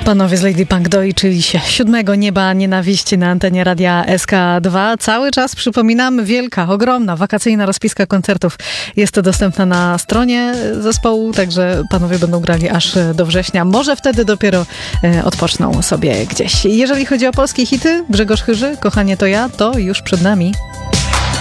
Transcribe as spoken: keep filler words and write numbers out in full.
Panowie z Lady Punk doiczyli się siódmego nieba nienawiści na antenie Radia S K dwa. Cały czas, przypominam, wielka, ogromna, wakacyjna rozpiska koncertów jest dostępna na stronie zespołu, także panowie będą grali aż do września. Może wtedy dopiero e, odpoczną sobie gdzieś. Jeżeli chodzi o polskie hity, Grzegorz Chyży, Kochanie to ja, to już przed nami.